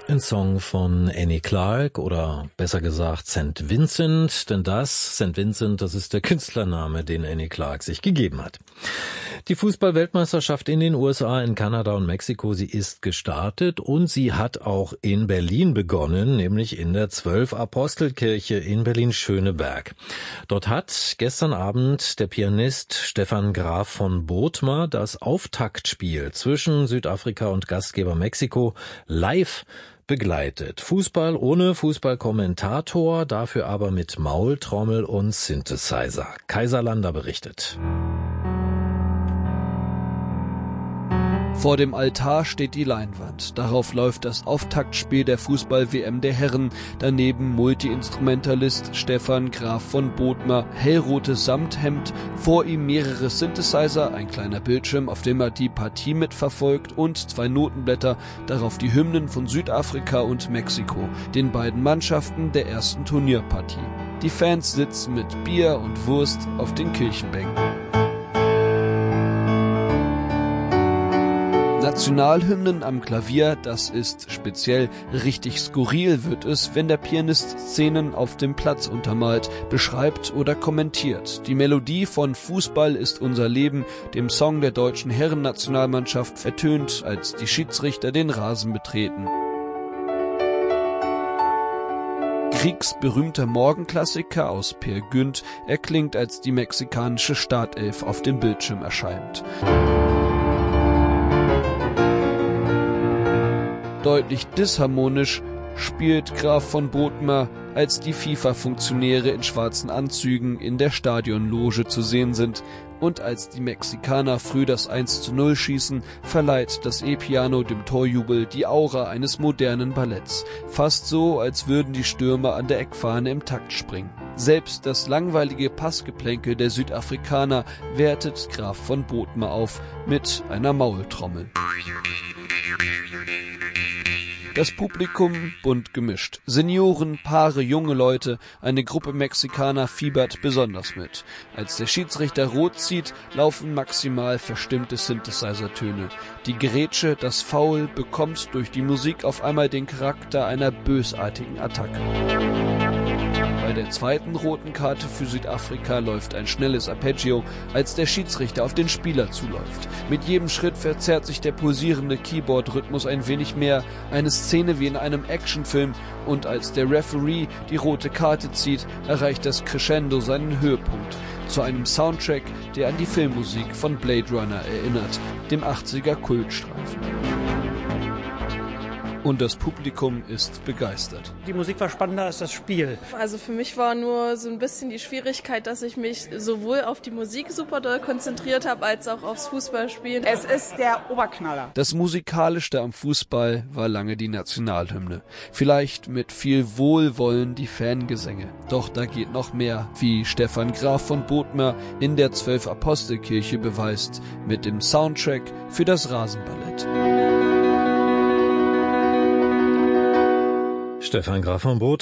Ein Song von Annie Clark oder besser gesagt St. Vincent, denn St. Vincent, das ist der Künstlername, den Annie Clark sich gegeben hat. Die Fußball-Weltmeisterschaft in den USA, in Kanada und Mexiko, sie ist gestartet und sie hat auch in Berlin begonnen, nämlich in der 12-Apostel-Kirche in Berlin-Schöneberg. Dort hat gestern Abend der Pianist Stefan Graf von Bothmer das Auftaktspiel zwischen Südafrika und Gastgeber Mexiko live begleitet. Fußball ohne Fußballkommentator, dafür aber mit Maultrommel und Synthesizer. Kaiser Lander berichtet. Vor dem Altar steht die Leinwand. Darauf läuft das Auftaktspiel der Fußball-WM der Herren. Daneben Multi-Instrumentalist Stefan Graf von Bothmer, hellrotes Samthemd, vor ihm mehrere Synthesizer, ein kleiner Bildschirm, auf dem er die Partie mitverfolgt und 2 Notenblätter, darauf die Hymnen von Südafrika und Mexiko, den beiden Mannschaften der ersten Turnierpartie. Die Fans sitzen mit Bier und Wurst auf den Kirchenbänken. Nationalhymnen am Klavier, das ist speziell. Richtig skurril wird es, wenn der Pianist Szenen auf dem Platz untermalt, beschreibt oder kommentiert. Die Melodie von Fußball ist unser Leben, dem Song der deutschen Herrennationalmannschaft, ertönt, als die Schiedsrichter den Rasen betreten. Kriegsberühmter Morgenklassiker aus Peer Gynt erklingt, als die mexikanische Startelf auf dem Bildschirm erscheint. Deutlich disharmonisch spielt Graf von Bothmer, als die FIFA-Funktionäre in schwarzen Anzügen in der Stadionloge zu sehen sind und als die Mexikaner früh das 1:0 schießen, verleiht das E-Piano dem Torjubel die Aura eines modernen Balletts. Fast so, als würden die Stürmer an der Eckfahne im Takt springen. Selbst das langweilige Passgeplänkel der Südafrikaner wertet Graf von Bothmer auf mit einer Maultrommel. Das Publikum bunt gemischt. Senioren, Paare, junge Leute, eine Gruppe Mexikaner fiebert besonders mit. Als der Schiedsrichter rot zieht, laufen maximal verstimmte Synthesizer-Töne. Die Grätsche, das Foul, bekommt durch die Musik auf einmal den Charakter einer bösartigen Attacke. Bei der zweiten roten Karte für Südafrika läuft ein schnelles Arpeggio, als der Schiedsrichter auf den Spieler zuläuft. Mit jedem Schritt verzerrt sich der pulsierende Keyboard-Rhythmus ein wenig mehr, eine Szene wie in einem Actionfilm, und als der Referee die rote Karte zieht, erreicht das Crescendo seinen Höhepunkt. Zu einem Soundtrack, der an die Filmmusik von Blade Runner erinnert, dem 80er-Kultstreifen. Und das Publikum ist begeistert. Die Musik war spannender als das Spiel. Also für mich war nur so ein bisschen die Schwierigkeit, dass ich mich sowohl auf die Musik super doll konzentriert habe, als auch aufs Fußballspielen. Es ist der Oberknaller. Das Musikalischste am Fußball war lange die Nationalhymne. Vielleicht mit viel Wohlwollen die Fangesänge. Doch da geht noch mehr, wie Stefan Graf von Bothmer in der 12-Apostel-Kirche beweist, mit dem Soundtrack für das Rasenballett. Stefan Graf von Bothmer.